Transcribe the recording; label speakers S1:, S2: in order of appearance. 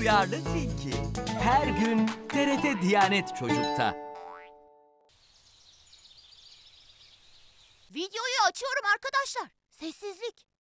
S1: Duyarlı Tilki. Her gün TRT Diyanet Çocuk'ta.
S2: Videoyu açıyorum arkadaşlar. Sessizlik.